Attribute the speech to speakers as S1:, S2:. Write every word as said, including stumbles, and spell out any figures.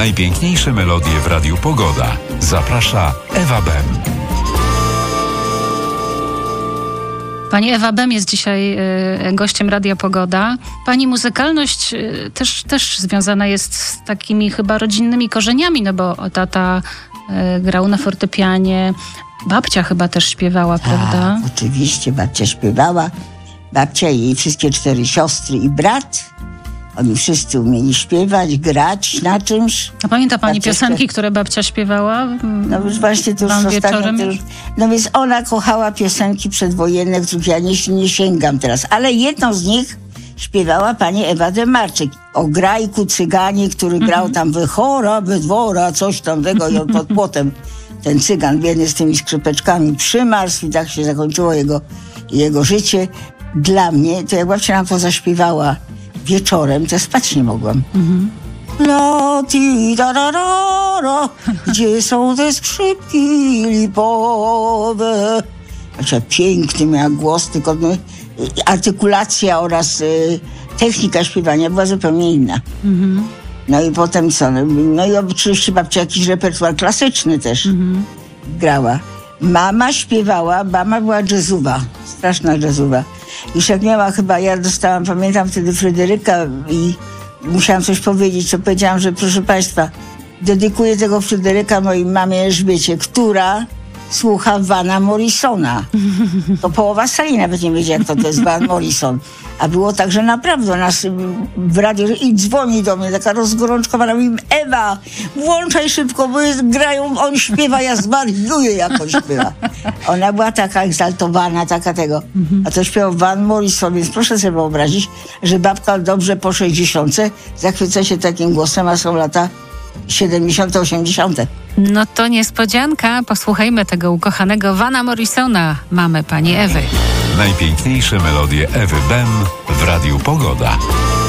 S1: Najpiękniejsze melodie w Radiu Pogoda. Zaprasza Ewa Bem.
S2: Pani Ewa Bem jest dzisiaj y, gościem Radia Pogoda. Pani muzykalność y, też, też związana jest z takimi chyba rodzinnymi korzeniami, no bo tata y, grał na fortepianie, babcia chyba też śpiewała,
S3: tak,
S2: prawda?
S3: Oczywiście, babcia śpiewała. Babcia i jej wszystkie cztery siostry i brat. Oni wszyscy umieli śpiewać, grać na czymś.
S2: A pamięta pani
S3: Babcia
S2: piosenki,
S3: śpiewa...
S2: które babcia śpiewała?
S3: No już właśnie to już
S2: Wam
S3: ostatnio...
S2: wieczorem
S3: To już... No więc ona kochała piosenki przedwojenne, których ja nie, nie sięgam teraz. Ale jedną z nich śpiewała pani Ewa Demarczyk. O grajku cyganie, który mm-hmm. grał tam wychora, wydwora, coś tam tego i on pod płotem. Ten cygan biedny z tymi skrzypeczkami przymarzł i tak się zakończyło jego, jego życie. Dla mnie, to jak babcia nam to zaśpiewała wieczorem, to spać nie mogłam. Mhm. La ti da da da da, gdzie są te skrzypki lipowe? Znaczy, piękny miała głos, tylko no, artykulacja oraz y, technika śpiewania była zupełnie inna. Mhm. No i potem co? No i oczywiście babcia jakiś repertuar klasyczny też mhm. grała. Mama śpiewała, mama była jazzowa, straszna jazzowa. Już jak miała chyba, ja dostałam, pamiętam wtedy Fryderyka i musiałam coś powiedzieć, to powiedziałam, że proszę państwa, dedykuję tego Fryderyka mojej mamie Elżbiecie, która słucha Vana Morrisona. To połowa sali nawet nie wiedziała, kto to jest Van Morrison. A było tak, że naprawdę nas w radiu i dzwoni do mnie, taka rozgorączkowana, mówi: Ewa, włączaj szybko, bo jest, grają, on śpiewa, ja zwariuję, jak on śpiewa. Ona była taka egzaltowana, taka tego. A to śpiewał Van Morrison, więc proszę sobie wyobrazić, że babka dobrze po sześćdziesiątce zachwyca się takim głosem, a są lata siedemdziesiąte, osiemdziesiąte.
S2: No to niespodzianka. Posłuchajmy tego ukochanego Vana Morrisona, mamy pani Ewy.
S1: Najpiękniejsze melodie Ewy Bem w Radiu Pogoda.